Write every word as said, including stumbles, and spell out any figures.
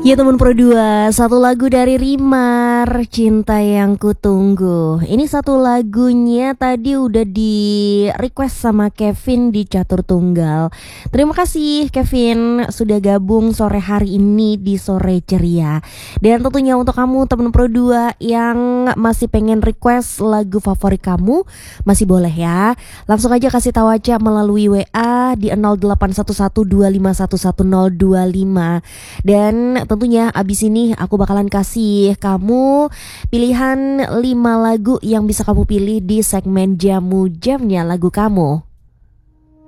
Ya teman Pro dua, satu lagu dari Rimar, Cinta Yang Kutunggu. Ini satu lagunya tadi udah di request sama Kevin di Catur Tunggal. Terima kasih Kevin sudah gabung sore hari ini di Sore Ceria. Dan tentunya untuk kamu teman Pro dua yang masih pengen request lagu favorit kamu, masih boleh ya. Langsung aja kasih tahu aja melalui W A di nol delapan satu satu dua lima satu satu nol dua lima. Dan tentunya abis ini aku bakalan kasih kamu pilihan lima lagu yang bisa kamu pilih di segmen Jamu Jamnya Lagu Kamu.